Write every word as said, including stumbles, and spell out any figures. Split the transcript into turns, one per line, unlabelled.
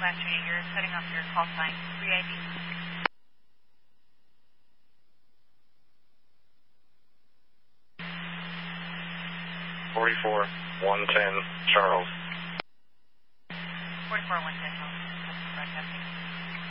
Master eight, you're setting off your call sign, three I D.
forty-four, one ten, Charles.